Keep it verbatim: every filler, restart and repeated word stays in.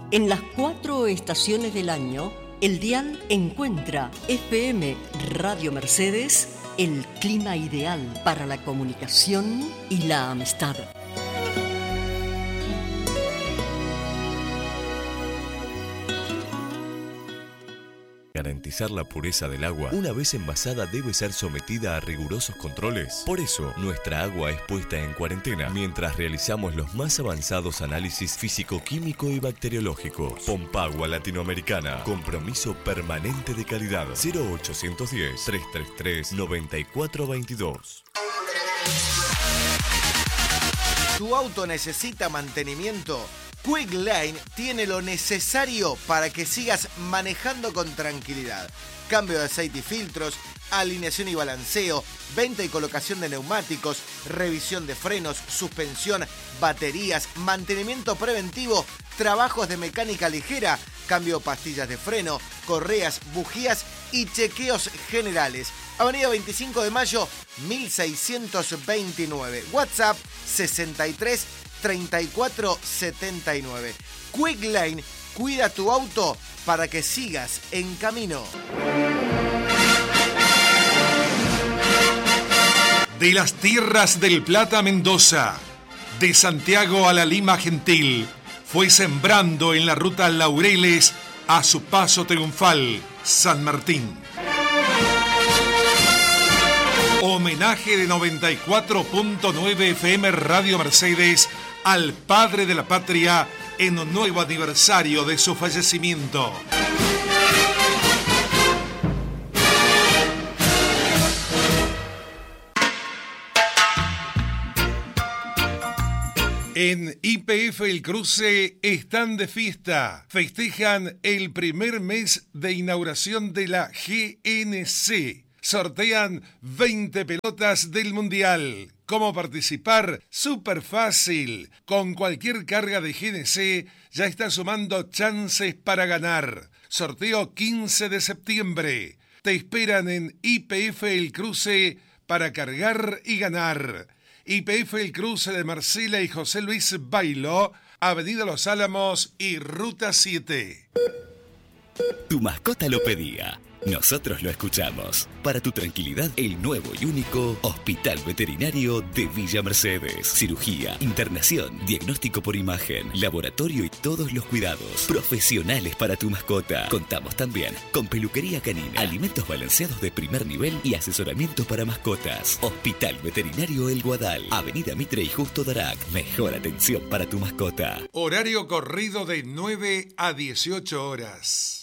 En las cuatro estaciones del año, el dial encuentra F M Radio Mercedes, el clima ideal para la comunicación y la amistad. Garantizar la pureza del agua, una vez envasada, debe ser sometida a rigurosos controles. Por eso, nuestra agua es puesta en cuarentena mientras realizamos los más avanzados análisis físico-químico y bacteriológicos. Pompagua Latinoamericana. Compromiso permanente de calidad. cero ochocientos diez, trescientos treinta y tres, noventa y cuatro veintidós. ¿Tu auto necesita mantenimiento? Quick Lane tiene lo necesario para que sigas manejando con tranquilidad. Cambio de aceite y filtros, alineación y balanceo, venta y colocación de neumáticos, revisión de frenos, suspensión, baterías, mantenimiento preventivo, trabajos de mecánica ligera, cambio de pastillas de freno, correas, bujías y chequeos generales. Avenida veinticinco de mayo, mil seiscientos veintinueve. WhatsApp sesenta y tres, treinta y cuatro, setenta y nueve. Quick Lane, cuida tu auto para que sigas en camino. De las tierras del Plata a Mendoza, de Santiago a la Lima Gentil, fue sembrando en la ruta Laureles a su paso triunfal San Martín. Homenaje de noventa y cuatro punto nueve F M Radio Mercedes al padre de la patria en un nuevo aniversario de su fallecimiento. En Y P F El Cruce están de fiesta. Festejan el primer mes de inauguración de la G N C. Sortean veinte pelotas del Mundial. ¿Cómo participar? Súper fácil. Con cualquier carga de G N C ya está sumando chances para ganar. Sorteo quince de septiembre. Te esperan en Y P F El Cruce para cargar y ganar. Y P F El Cruce de Marcela y José Luis Bailo, Avenida Los Álamos y Ruta siete. Tu mascota lo pedía. Nosotros lo escuchamos. Para tu tranquilidad, el nuevo y único Hospital Veterinario de Villa Mercedes. Cirugía, internación, diagnóstico por imagen, laboratorio y todos los cuidados profesionales para tu mascota. Contamos también con peluquería canina, alimentos balanceados de primer nivel y asesoramiento para mascotas. Hospital Veterinario El Guadal, Avenida Mitre y Justo Darac. Mejor atención para tu mascota. Horario corrido de nueve a dieciocho horas.